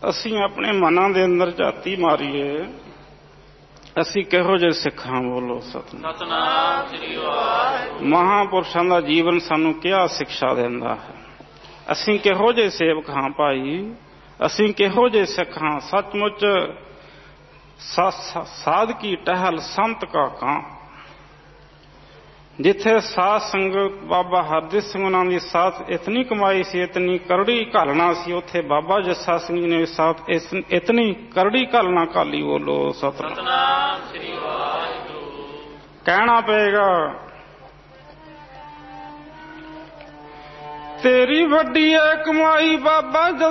ਅਸੀਂ ਆਪਣੇ ਮਨਾਂ ਦੇ ਅੰਦਰ ਝਾਤੀ ਮਾਰੀਏ, ਅਸੀਂ ਕਿਹੋ ਜਿਹੇ ਸਿੱਖ ਹਾਂ? ਬੋਲੋ ਸਤਿਨਾਮ ਸ੍ਰੀ ਵਾਹਿਗੁਰੂ। ਮਹਾਂਪੁਰਸ਼ਾਂ ਦਾ ਜੀਵਨ ਸਾਨੂੰ ਕਿਹਾ ਸਿੱਖਿਆ ਦਿੰਦਾ ਹੈ। ਅਸੀਂ ਕਿਹੋ ਜਿਹੇ ਸੇਵਕ ਹਾਂ ਭਾਈ? ਅਸੀਂ ਕਿਹੋ ਜਿਹੇ ਸਿੱਖ ਹਾਂ? ਸੱਚਮੁੱਚ ਸਾਧਕੀ ਟਹਿਲ ਸੰਤ ਕਾ ਕਾਂ। ਜਿੱਥੇ ਸਾਧ ਸੰਗਤ ਬਾਬਾ ਹਰਜੀਤ ਸਿੰਘ ਉਹਨਾਂ ਦੀ ਸਾਥ ਇਤਨੀ ਕਮਾਈ ਸੀ, ਇਤਨੀ ਕਰੜੀ ਘਾਲਣਾ ਸੀ, ਉੱਥੇ ਬਾਬਾ ਜੱਸਾ ਸਿੰਘ ਨੇ ਸਾਥ ਇਤਨੀ ਕਰੜੀ ਘਾਲਣਾ ਘਾਲੀ। ਬੋਲੋ ਸਤਿਨਾਮ ਸ੍ਰੀ ਵਾਹਿਗੁਰੂ। ਕਹਿਣਾ ਪਏਗਾ ਤੇਰੀ ਵੱਡੀ ਹੈ ਕਮਾਈ ਬਾਬਾ